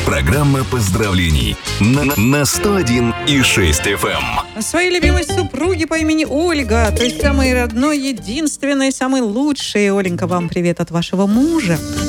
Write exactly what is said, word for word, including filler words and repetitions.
Программа поздравлений на, на сто один и шесть эф эм. Своей любимой супруге по имени Ольга, то есть самой родной, единственной, самой лучшей. Оленька, вам привет от вашего мужа.